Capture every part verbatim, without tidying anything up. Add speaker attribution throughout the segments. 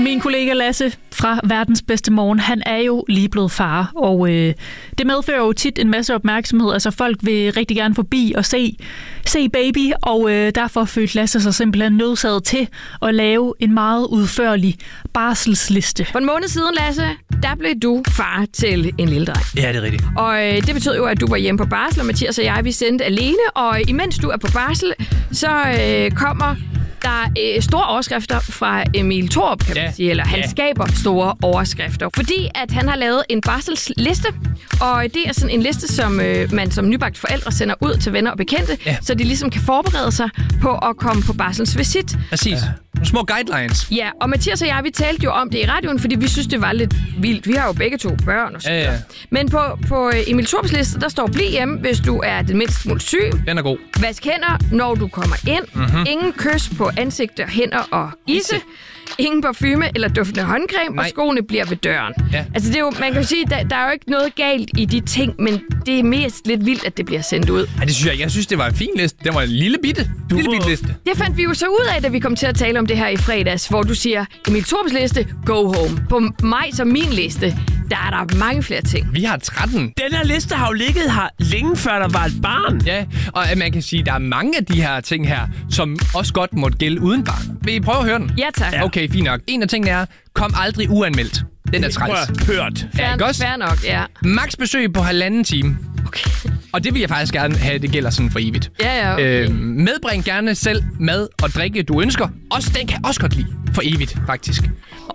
Speaker 1: Min kollega Lasse fra Verdens Bedste Morgen, han er jo lige blevet far, og øh, det medfører jo tit en masse opmærksomhed. Altså folk vil rigtig gerne forbi og se, se baby, og øh, derfor følte Lasse sig simpelthen nødsaget til at lave en meget udførlig barselsliste.
Speaker 2: For en måned siden, Lasse, der blev du far til en lille dreng.
Speaker 3: Ja, det er rigtigt.
Speaker 2: Og øh, det betød jo, at du var hjemme på barsel, og Mathias og jeg, vi sendte alene, og imens du er på barsel, så øh, kommer der er store overskrifter fra Emil Thorup, kan man
Speaker 3: ja.
Speaker 2: sige, eller han
Speaker 3: ja.
Speaker 2: skaber store overskrifter, fordi at han har lavet en barselsliste, og det er sådan en liste, som øh, man som nybagt forældre sender ud til venner og bekendte,
Speaker 3: ja.
Speaker 2: så de ligesom kan forberede sig på at komme på barselsvisit.
Speaker 3: Præcis. Ja. Nogle små guidelines.
Speaker 2: Ja, og Mathias og jeg, vi talte jo om det i radioen, fordi vi synes, det var lidt vildt. Vi har jo begge to børn og sådan
Speaker 3: ja, ja.
Speaker 2: Men på, på Emil Thorups liste, der står, bliv hjemme, hvis du er den mindste smule syg.
Speaker 3: Den er god.
Speaker 2: Vask hænder, når du kommer ind.
Speaker 3: Mm-hmm.
Speaker 2: Ingen kys på ansigter, hænder og isse. Ingen parfume eller duftende håndcreme,
Speaker 3: Nej.
Speaker 2: og skoene bliver ved døren.
Speaker 3: Ja.
Speaker 2: Altså, det er jo, man kan jo sige, der, der er jo ikke noget galt i de ting, men det er mest lidt vildt, at det bliver sendt ud.
Speaker 3: Ej, det synes jeg. Jeg synes, det var en fin liste. Det var en lille bitte, du lille bitte liste.
Speaker 2: Det fandt vi jo så ud af, da vi kom til at tale om det her i fredags, hvor du siger, Emil Thorups liste, go home. På mig som min liste, der er der mange flere ting.
Speaker 3: Vi har tretten.
Speaker 4: Den her liste har jo ligget her længe før der var et barn.
Speaker 3: Ja, og man kan sige, at der er mange af de her ting her, som også godt måtte gælde uden barn. Vil I prøve at høre den?
Speaker 2: Ja, tak. Ja.
Speaker 3: Okay, fint nok. En af tingene er, kom aldrig uanmeldt. Den er træls.
Speaker 4: Hørt.
Speaker 3: Ja, ikke også?
Speaker 2: Fair nok, ja.
Speaker 3: Max besøg på halvanden time.
Speaker 2: Okay.
Speaker 3: Og det vil jeg faktisk gerne have, det gælder sådan for evigt.
Speaker 2: Ja, ja, okay.
Speaker 3: øh, medbring gerne selv mad og drikke, du ønsker. Også den kan jeg også godt lide. For evigt, faktisk.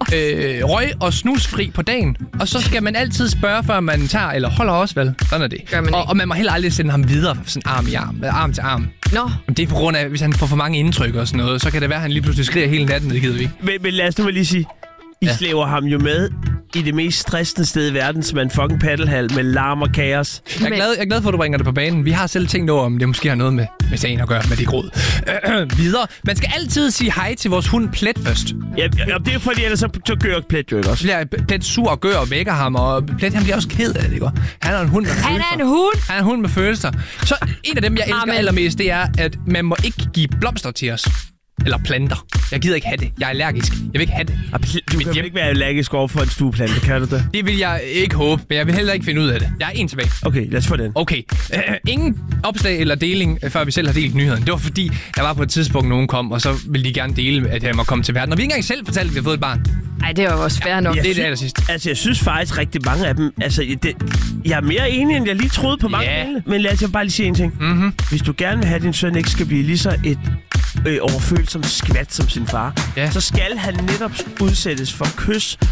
Speaker 3: Øh, røg og snusfri på dagen. Og så skal man altid spørge, før man tager eller holder også, vel? Sådan er det.
Speaker 2: Man
Speaker 3: og, og man må heller aldrig sende ham videre sådan arm i arm. Arm til arm.
Speaker 2: Nå.
Speaker 3: Det er på grund af, hvis han får for mange indtryk og sådan noget, så kan det være, at han lige pludselig skriger hele natten, det gider vi ikke.
Speaker 4: Men, men lad os nu lige sige, I
Speaker 3: Ja.
Speaker 4: slæver ham jo med i det mest stressende sted i verden, som er en fucking paddelhal med larm og kaos.
Speaker 3: Jeg er, glad, jeg er glad for, at du bringer det på banen. Vi har selv tænkt over, om det måske har noget med, med sagen at gøre, med det gråd. Øh, videre. Man skal altid sige hej til vores hund Plet først.
Speaker 4: Ja, ja, det er fordi, ellers så, så gør Plet jo ikke også.
Speaker 3: Så bliver Plet sur og gør og vækker ham, og Plet han bliver også ked af det, ikke? Han er en hund med følelser.
Speaker 2: Han er en hund!
Speaker 3: Han er en hund med følelser. Så en af dem, jeg elsker
Speaker 2: Amen.
Speaker 3: allermest, det er, at man må ikke give blomster til os. Eller planter. Jeg gider ikke have det. Jeg er allergisk. Jeg vil ikke have det.
Speaker 4: Du kan hjem... ikke være allergisk over for en stueplante, kan du det?
Speaker 3: Det vil jeg ikke håbe, men jeg vil heller ikke finde ud af det. Jeg er en tilbage.
Speaker 4: Okay, lad os få den.
Speaker 3: Okay. Uh, ingen opslag eller deling, før vi selv har delt nyheden. Det var fordi, der var på et tidspunkt, nogen kom, og så ville de gerne dele, at jeg må komme til verden. Og vi ikke engang selv fortalte, at vi har fået et barn.
Speaker 2: Ej, det var også fair nok.
Speaker 3: Ja, det er
Speaker 4: sy-
Speaker 3: det allersidste.
Speaker 4: Altså, jeg synes faktisk rigtig mange af dem... Altså, det, jeg er mere enig, end jeg lige troede på mange
Speaker 3: Ja.
Speaker 4: yeah. Men lad os bare lige sige en ting.
Speaker 3: Mm-hmm.
Speaker 4: Hvis du gerne vil have, at din søn ikke skal blive lige så et øh, overfølsomt skvat som sin far,
Speaker 3: Ja.
Speaker 4: så skal han netop udsættes for kys